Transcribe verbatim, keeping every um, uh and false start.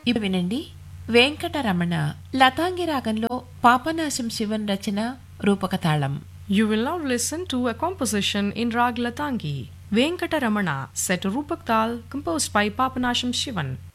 ఇప్పుడు వినండి వెంకటరమణ లతాంగి రాగంలో పాపనాశం శివన్ రచన రూపక తాళం. You will now listen to a composition in Rag Latangi, Venkataramana, set to Rupak Tal, composed by Papanasham Shivan.